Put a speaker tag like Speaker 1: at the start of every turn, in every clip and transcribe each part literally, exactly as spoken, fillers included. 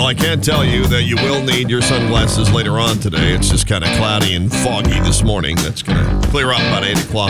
Speaker 1: Well, I can't tell you that you will need your sunglasses later on today. It's just kind of cloudy and foggy this morning. That's going to clear up about eight o'clock.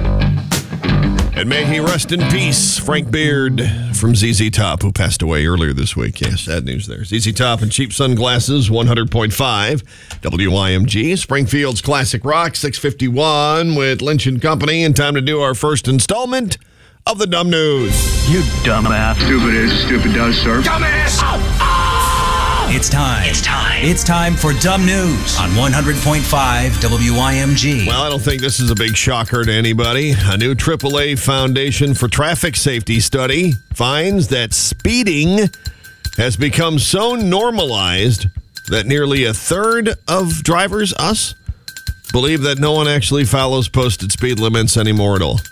Speaker 1: And may he rest in peace, Frank Beard from Z Z Top, who passed away earlier this week. Yes, sad news there. Z Z Top and cheap sunglasses, one hundred point five W I M G. Springfield's Classic Rock, six fifty-one with Lynch and Company. And time to do our first installment of the Dumb News.
Speaker 2: You dumbass.
Speaker 3: Stupid is, stupid does, sir.
Speaker 2: Dumbass! Oh, oh! It's time. It's time. It's time for Dumb News on one hundred point five W I M G.
Speaker 1: Well, I don't think this is a big shocker to anybody. A new triple A Foundation for Traffic Safety study finds that speeding has become so normalized that nearly a third of drivers, us, believe that no one actually follows posted speed limits anymore at all.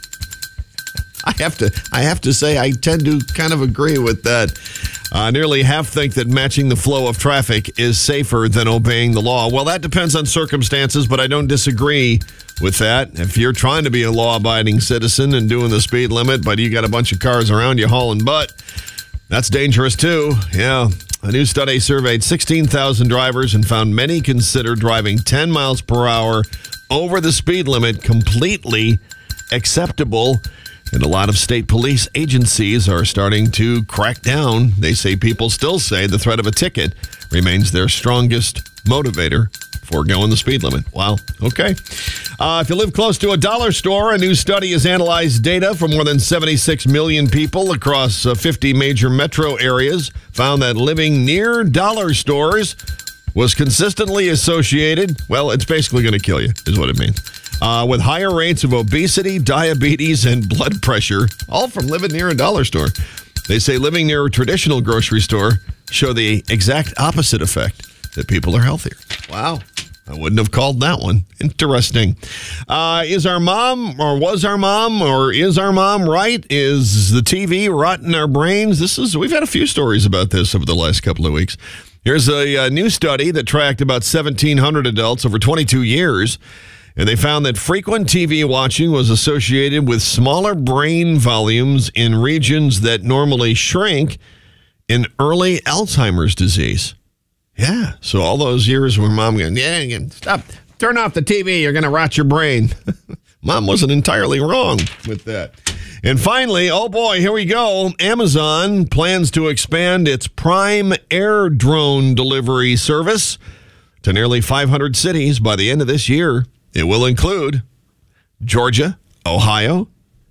Speaker 1: I have to I have to say I tend to kind of agree with that. Uh, nearly half think that matching the flow of traffic is safer than obeying the law. Well, that depends on circumstances, but I don't disagree with that. If you're trying to be a law-abiding citizen and doing the speed limit, but you got a bunch of cars around you hauling butt, that's dangerous too. Yeah. A new study surveyed sixteen thousand drivers and found many consider driving ten miles per hour over the speed limit completely acceptable. And a lot of state police agencies are starting to crack down. They say people still say the threat of a ticket remains their strongest motivator for going the speed limit. Wow. Okay. Uh, if you live close to a dollar store, a new study has analyzed data from more than seventy-six million people across uh, fifty major metro areas, found that living near dollar stores was consistently associated, well, it's basically going to kill you, is what it means, uh, with higher rates of obesity, diabetes, and blood pressure, all from living near a dollar store. They say living near a traditional grocery store show the exact opposite effect, that people are healthier. Wow. I wouldn't have called that one. Interesting. Uh, is our mom, or was our mom, or is our mom right? Is the T V rotting our brains? This is, we've had a few stories about this over the last couple of weeks. Here's a, a new study that tracked about seventeen hundred adults over twenty-two years, and they found that frequent T V watching was associated with smaller brain volumes in regions that normally shrink in early Alzheimer's disease. Yeah, so all those years where mom going, yeah, stop, turn off the T V, you're going to rot your brain. Mom wasn't entirely wrong with that. And finally, oh boy, here we go. Amazon plans to expand its Prime Air drone delivery service to nearly five hundred cities by the end of this year. It will include Georgia, Ohio,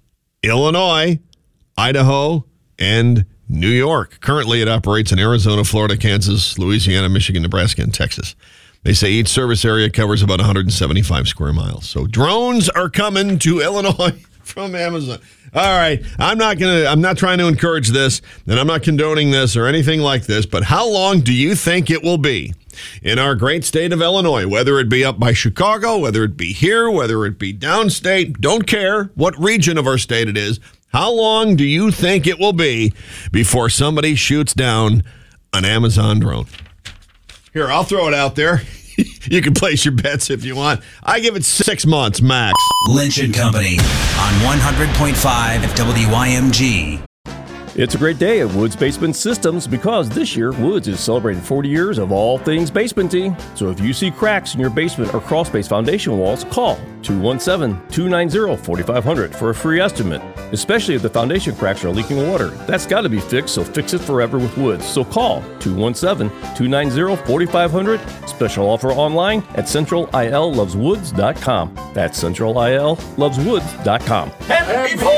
Speaker 1: Illinois, Idaho, and New York. Currently, it operates in Arizona, Florida, Kansas, Louisiana, Michigan, Nebraska, and Texas. They say each service area covers about one hundred seventy-five square miles. So drones are coming to Illinois from Amazon. All right, I'm not gonna. I'm not trying to encourage this, and I'm not condoning this or anything like this. But how long do you think it will be in our great state of Illinois? Whether it be up by Chicago, whether it be here, whether it be downstate, don't care what region of our state it is. How long do you think it will be before somebody shoots down an Amazon drone? Here, I'll throw it out there. You can place your bets if you want. I give it six months max.
Speaker 2: Lynch and Company on one hundred point five W I M G.
Speaker 4: It's a great day at Woods Basement Systems because this year Woods is celebrating forty years of all things basementy. So if you see cracks in your basement or crawl space foundation walls, call two one seven, two nine zero, four five zero zero for a free estimate. Especially if the foundation cracks are leaking water. That's got to be fixed, so fix it forever with Woods. So call two one seven, two nine zero, four five zero zero. Special offer online at central I L loves woods dot com. That's central I L loves woods dot com.
Speaker 5: And before